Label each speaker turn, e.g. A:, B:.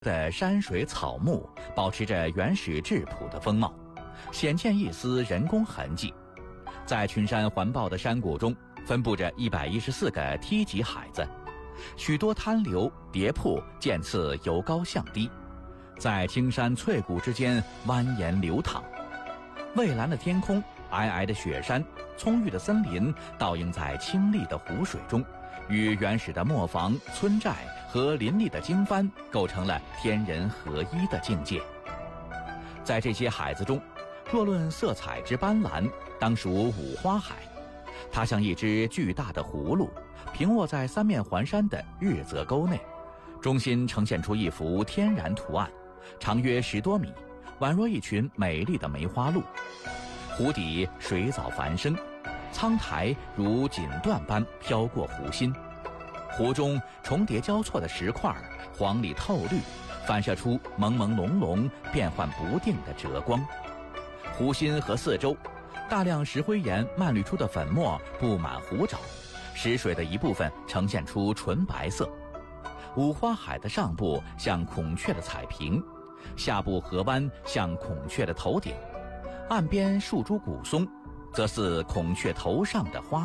A: 的山水草木保持着原始质朴的风貌，鲜见一丝人工痕迹。在群山环抱的山谷中，分布着114个梯级海子，许多滩流叠瀑渐次由高向低，在青山翠谷之间蜿蜒流淌。蔚蓝的天空，皑皑的雪山，葱郁的森林倒映在清丽的湖水中，与原始的磨坊、村寨和林立的经幡构成了天人合一的境界。在这些海子中，若论色彩之斑斓，当属五花海。它像一只巨大的葫芦，平卧在三面环山的日泽沟内，中心呈现出一幅天然图案，长约10多米，宛若一群美丽的梅花鹿。湖底水藻繁生，苍苔如锦缎般飘过湖心，湖中重叠交错的石块黄里透绿，反射出朦朦胧胧变幻不定的折光。湖心和四周，大量石灰岩漫滤出的粉末布满湖沼，石水的一部分呈现出纯白色。五花海的上部像孔雀的彩屏，下部河湾像孔雀的头顶，岸边树株古松则似孔雀头上的花。